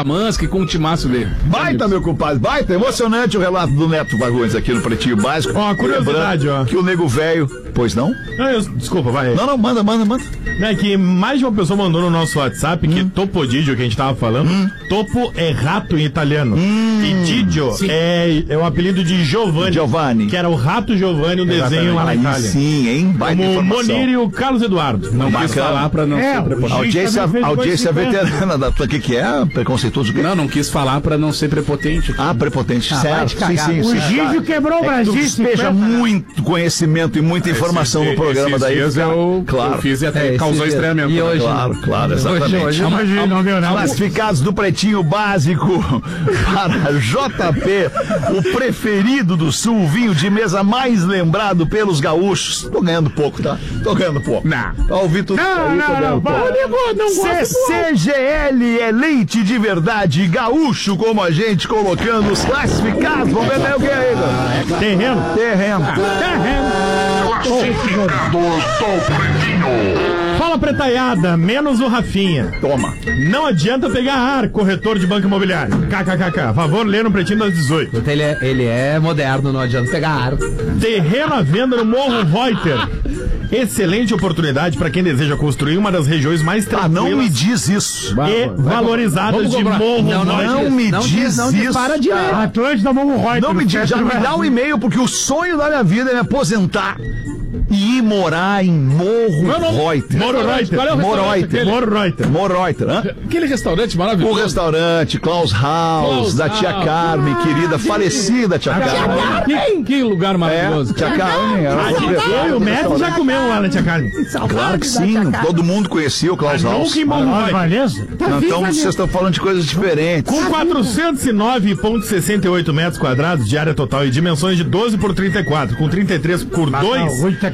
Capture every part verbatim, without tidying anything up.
Tamansky com o timaço dele. Baita, meu compadre, baita. Emocionante o relato do Neto Fagundes aqui no Pretinho Básico. Ó, curiosidade, ó. Que o nego velho... Pois não? Não, eu, desculpa, vai. Não, não, manda, manda, manda. É que mais de uma pessoa mandou no nosso WhatsApp que hum. Topodidio, que a gente tava falando, hum. Topo é rato em italiano. Hum. E Didio é, é o apelido de Giovanni. Giovanni. Que era o rato Giovanni, um Exatamente. desenho lá na Aí Itália. Sim, hein? Baita Como o informação. Monir e o Carlos Eduardo. Não quis falar pra não é, ser prepotente. Audiência, audiência veterana da... O que que é? Preconceituoso o quê? Não, não quis falar pra não ser prepotente. Ah, prepotente, ah, certo. Sim, sim, o sim. Gígio quebrou o Brasil. Esteja muito conhecimento e muita informação esse, no programa daí. Eu, claro. eu fiz e até é, causou estranhamento. E hoje, claro, claro, exatamente. Hoje, hoje, hoje não deu nada. Classificados do Pretinho Básico para J P, o preferido do Sul, vinho de mesa mais lembrado pelos gaúchos. Tô ganhando pouco, tá? Tô ganhando pouco. Não. Tá ouvindo tudo não, aí, não, tô ganhando não, pouco. não, C C G L é leite de verdade, gaúcho como a gente, colocando os classificados. Vamos ver até o que é aí, ah, Terreno. Terreno. Terreno. Classificados do Pretinho. Fala, pretaiada, menos o Rafinha. Toma. Não adianta pegar ar, corretor de banco imobiliário. KKKK. Favor, ler no Pretinho das dezoito. Ele é, ele é moderno, não adianta pegar ar. Terreno à venda no Morro Reuter. Excelente oportunidade para quem deseja construir uma das regiões mais tranquilas. Ah, não me diz isso. E valorizadas de Morro Não, não, não me não diz, diz não isso. Para de ler. Atlântida Morro Reuter. Não me diz, já me dá um e-mail, porque o sonho da minha vida é me aposentar e ir morar em Morro Reuter. Morro Reuter. Qual é o Morro Reuter. Morro Reuter. Morro Reuter, hã? Aquele restaurante maravilhoso. O restaurante Klaus House, Klaus da tia House. Carmen, querida, falecida tia Carmen. Que, que lugar maravilhoso. É, tia Carmen. Era Eu e o Mestre já comemos lá na tia Carmen. Claro que sim, todo mundo conhecia o Klaus House. Nunca em Morro Reuter. Não, então vocês estão falando de coisas diferentes. Com quatrocentos e nove vírgula sessenta e oito metros quadrados de área total e dimensões de doze por trinta e quatro, com trinta e três por dois,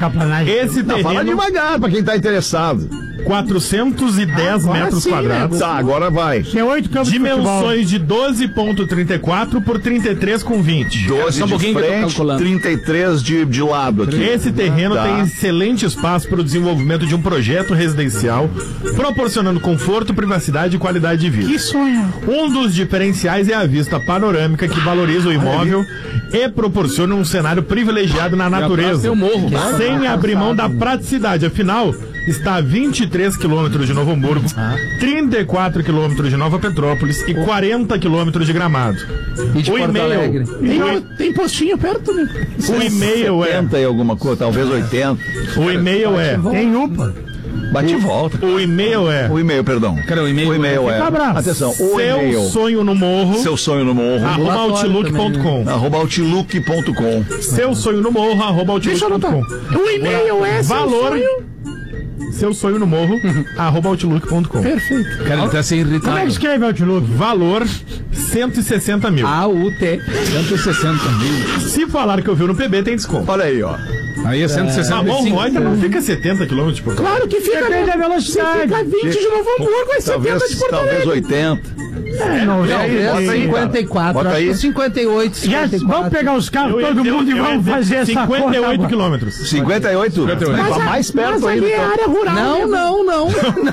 esse Não, fala terreno... devagar pra quem tá interessado. quatrocentos e dez Agora metros sim, quadrados. Tá, agora vai. Tem oito campos de Dimensões de doze vírgula trinta e quatro por trinta e três com vinte. doze Só um de pouquinho que eu tô frente, calculando. trinta e três de, de lado aqui. Esse terreno Tá. tem excelente espaço para o desenvolvimento de um projeto residencial, proporcionando conforto, privacidade e qualidade de vida. Que sonho. Um dos diferenciais é a vista panorâmica que valoriza o imóvel e proporciona um cenário privilegiado na natureza, tem o morro. sem abrir mão da praticidade. Afinal, está a vinte e três quilômetros de Novo Hamburgo, trinta e quatro quilômetros de Nova Petrópolis e quarenta quilômetros de Gramado. E de o Porto e-mail, Alegre. Tem, tem postinho perto, né? o e-mail é, setenta e alguma coisa, talvez oitenta. o e-mail é, Tem UPA. Bate e volta. o e-mail é O e-mail, perdão. Cara, o e-mail- O e-mail é. Fica bravo. Atenção, o seu e-mail. sonho no morro, Seu sonho no morro. arroba outlook ponto com. Arroba outlook ponto com. Seu sonho no morro, arroba outlook Deixa eu ponto anotar. com. O e-mail é seu Valor, sonho. seu sonho no morro, arroba outlook ponto com. Perfeito. Cara, ele tá sem Como é irritado. que escreve Outlook? Valor, cento e sessenta mil. A U T. cento e sessenta mil. Se falar que eu vi no P B, tem desconto. Olha aí, ó. Aí é cento e sessenta A e Morro cinco. Reuter não fica setenta quilômetros por hora. Claro que fica. Depende da velocidade. Você fica vinte de Novo Hamburgo, é setenta de Talvez, Porto talvez Alegre. oitenta. É, não, já, aí, bota aí. cinquenta e quatro, Bota acho aí. que cinquenta e oito, já cinquenta e quatro. vamos pegar os carros, Eu ia todo dizer- mundo, e eu ia vamos dizer fazer essa conta cinquenta e oito agora. quilômetros. cinquenta e oito? cinquenta e oito. Tá Mas, mais perto mas ainda. ali é Então. área rural. Não, mesmo. não, não.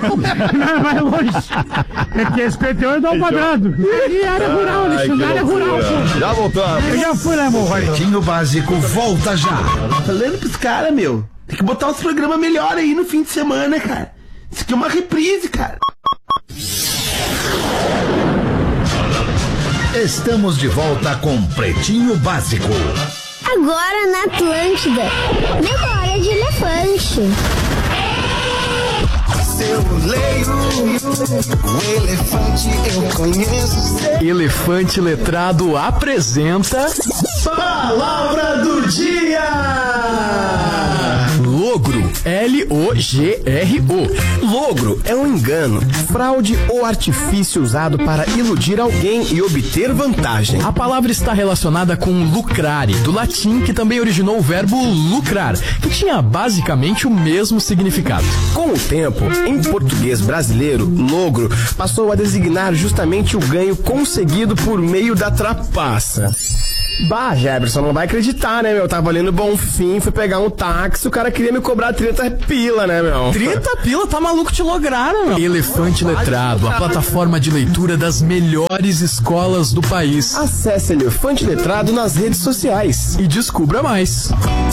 Não é mais longe. É que esse cinquenta e oito dá um quadrado. Ali é área rural, Ai, Alexandre. que Área rural. loucura. Pô. Já voltamos. Eu já fui lá, morro. Pretinho Básico volta já. Falando pros caras, meu. Tem que botar uns programas melhor aí no fim de semana, cara. Isso aqui é uma reprise, cara. Estamos de volta com Pretinho Básico. Agora na Atlântida. Memória de elefante. Eu leio o elefante, eu conheço. Elefante Letrado apresenta Palavra do dia! Logro, L O G R O. Logro é um engano, fraude ou artifício usado para iludir alguém e obter vantagem. A palavra está relacionada com lucrare, do latim, que também originou o verbo lucrar, que tinha basicamente o mesmo significado. Com o tempo, em português brasileiro, logro passou a designar justamente o ganho conseguido por meio da trapaça. Bah, Jefferson, não vai acreditar, né, meu? Eu tava ali no Bonfim, fui pegar um táxi, o cara queria me cobrar trinta pila, né, meu? trinta pila? Tá maluco, te lograram, meu. Elefante Letrado, a plataforma de leitura das melhores escolas do país. Acesse Elefante Letrado nas redes sociais e descubra mais.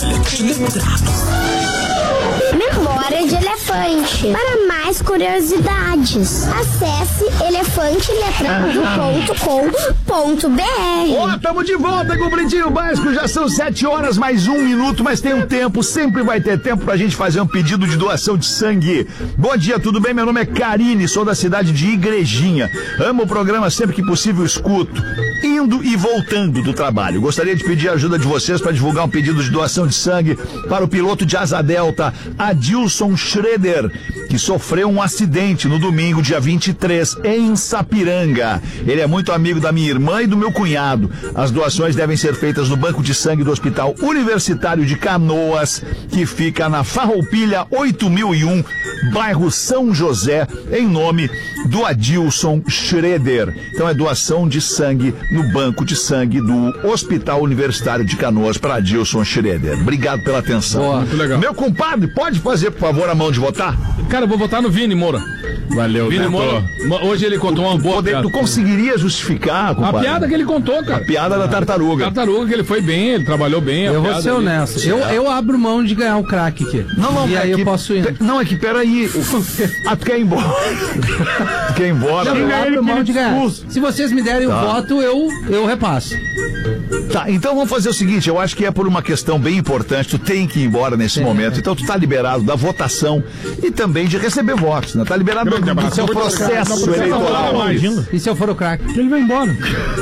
Memória de Elefante. Para mais curiosidades, acesse elefante letrado ponto com ponto b r. Ó, oh, tamo de volta com o Pretinho Básico. Já são sete horas mais um minuto, mas tem um tempo, sempre vai ter tempo pra gente fazer um pedido de doação de sangue. Bom dia, tudo bem? Meu nome é Karine, sou da cidade de Igrejinha. Amo o programa, sempre que possível escuto, indo e voltando do trabalho. Gostaria de pedir a ajuda de vocês para divulgar um pedido de doação de sangue para o piloto de Asa Delta, Adilson Schroeder, que sofreu um acidente no domingo, dia vinte e três, em Sapiranga. Ele é muito amigo da minha irmã e do meu cunhado. As doações devem ser feitas no Banco de Sangue do Hospital Universitário de Canoas, que fica na Farroupilha oito mil e um, bairro São José, em nome do Adilson Schroeder. Então é doação de sangue no Banco de Sangue do Hospital Universitário de Canoas para Adilson Schroeder. Obrigado pela atenção. Boa, muito legal. Meu compadre, pode fazer, por favor, a mão de votar? Cara, eu vou votar no Vini Moura. Valeu, Vini Moura. Hoje ele contou uma boa Poder, piada. Tu conseguiria justificar, compadre? A piada que ele contou, cara. A piada da tartaruga. Tartaruga, que ele foi bem, ele trabalhou bem. Eu a vou piada ser ali. honesto. Eu, eu abro mão de ganhar o craque aqui. Não, não, E é aí que- eu posso ir. Não, é que peraí. Ah, tu quer ir embora? Tu quer ir embora? Não, eu né? abro mão de ganhar. Se vocês me derem Tá. o voto, eu, eu repasso. Tá, então vamos fazer o seguinte, eu acho que é por uma questão bem importante, tu tem que ir embora nesse momento, então tu tá liberado da votação e também de receber votos, né? Tá liberado do, do seu processo eleitoral. E se eu for o craque? Ele vai embora.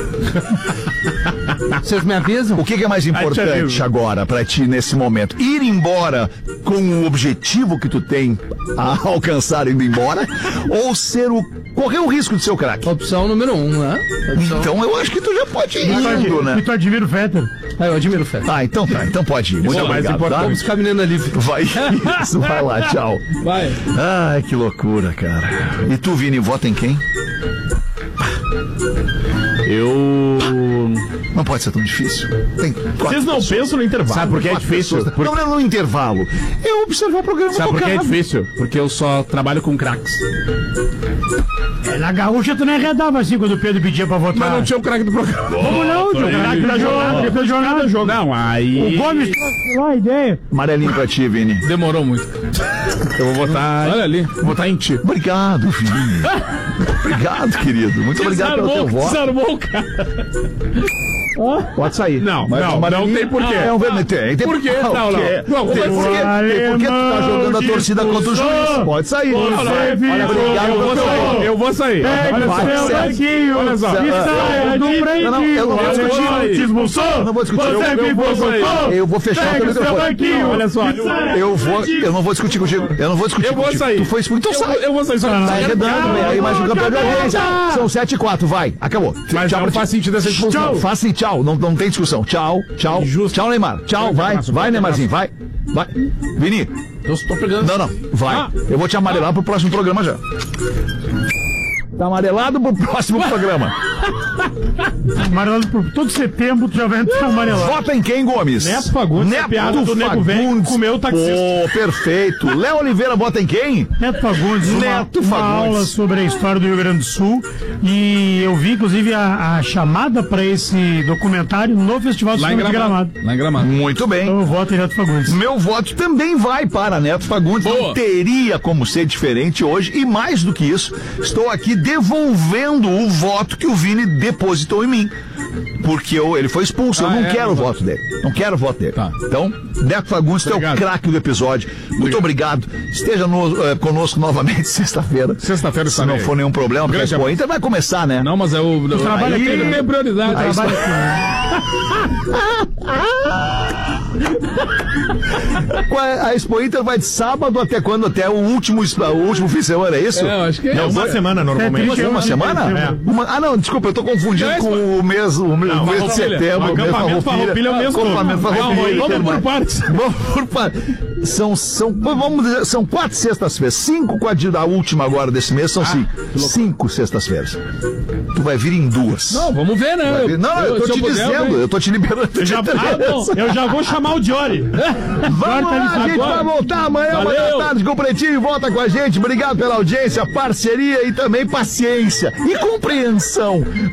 Vocês me avisam? O que, que é mais importante agora pra ti nesse momento? Ir embora com o objetivo que tu tem a alcançar indo embora ou ser o correr o risco de ser o craque? Opção número um, né? Opção... Então eu acho que tu já pode ir indo, né? E tu admira o Fetter? Ah, eu admiro o Fé. Ah, então tá, então pode ir. Muito Isso é o mais obrigado, importante. tá? Vamos ficar menino ali. Vai, isso, vai lá, tchau. Vai. Ai, que loucura, cara. E tu, Vini, vota em quem? Eu... Não pode ser tão difícil. Tem quatro Vocês não pessoas. pensam no intervalo. Sabe por que é Quatro difícil? pessoas. Por- Não, não, no intervalo. Eu observar o programa Sabe do por que é cara. difícil? Porque eu só trabalho com craques. É, na gaúcha tu nem arredava assim quando o Pedro pedia pra votar. Mas não tinha o craque do programa. Como não? Tinha o craque da jornada. Da jornada. Não, aí... O Gomes trouxe lá a ideia. Amarelinho pra ti, Vini. Demorou muito. Eu vou votar... Olha ali. Vou votar em ti. Obrigado, Vini. Obrigado, querido. Muito obrigado pelo teu voto. Desarmou, cara. Pode sair. Não, Mas não, o amarelinho- não tem porquê. É um vermelho. Tem, tem Por quê? Ah, o Não, não. quê? Não, tem tem por quê? Tem porque tu tá jogando a torcida contra o juiz. Pode sair. Não, não, Olha, obrigado eu vou pelo teu sair. voto. Eu vou sair. Pega vai, o seu sério. banquinho. Olha só. E saia do Não, não, eu não pretinho. vou discutir. Te expulsou? Eu não vou discutir. Você Eu- me eu vou expulsou? Eu vou fechar o Pega teu o seu microfone. banquinho. Olha só. E saia. Eu vou, eu não vou discutir contigo. Eu não vou discutir Eu vou contigo. sair. Tu foi expulso, então Eu sai. vou- Eu vou sair. Só Tá só quero- arredando, vem aí mais um campeão de audiência. São sete e quatro, vai. Acabou. Mas Tchau não pra ti. faz sentido essa expulsão. Tchau. Faça e tchau. Não, não tem discussão. Tchau, tchau. Injusto. Tchau, Neymar. Tchau, vai. Vai, Neymarzinho, vai. Vai. Vini. Eu estou pegando. Não, não. Vai. Ah. Eu vou te amarelar pro próximo programa já. Tá amarelado pro próximo programa. Amarelado por todo setembro, tu já vai entrar amarelado. Vota em quem, Gomes? Neto Fagundes, a piada do nego velho Fagundes. comeu o taxista. Pô, perfeito. Léo Oliveira vota em quem? Neto Fagundes, uma, Neto uma Fagundes. aula sobre a história do Rio Grande do Sul. E eu vi, inclusive, a, a chamada para esse documentário no Festival de Lá em Cinema de Gramado. Gramado. Lá em Gramado. Muito bem. Então eu voto em Neto Fagundes. Meu voto também vai para Neto Fagundes. Boa. Não teria como ser diferente hoje. E mais do que isso, estou aqui devolvendo o voto que o Vini depositou em mim. Porque eu, ele foi expulso. Ah, eu não é, quero o não voto dele. Não quero o voto dele. Tá. Então, Neto Fagundes, tu é o Obrigado. craque do episódio. Muito obrigado. Esteja no, eh, conosco novamente sexta-feira. Sexta-feira Se não estarei. for nenhum problema, porque Grande a Expo Inter vai começar, né? Não, mas é o. o trabalha aí aqui, ele né? tem prioridade. Aí Trabalho aqui, né? Qual é? A Expo Inter vai de sábado até quando? Até o último, o último fim de semana, é isso? É, eu acho que é. Não, uma semana normalmente. É, Uma É. semana? Uma- ah, não, desculpa, eu tô confundindo Não, é com o mês, o mês, Não, o mês de Farroupilha. setembro. O o mês acampamento Farroupilha é o mês todo. Acampamento Farroupilha. Vamos por Vamos partes. Vamos por partes. São, são, vamos dizer, são quatro sextas-feiras. Cinco com a de- da última agora desse mês, são cinco. Cinco sextas-feiras. Tu vai vir em duas. Não, vamos ver, né? Vai vir- Não, eu, tô se te puder, dizendo, eu eu tô te liberando. Eu já, ah, não, eu já vou chamar o Jory. Vamos lá, a gente agora. vai voltar amanhã, uma Valeu. da tarde com o Pretinho. Volta com a gente. Obrigado pela audiência, parceria e também paciência e compreensão.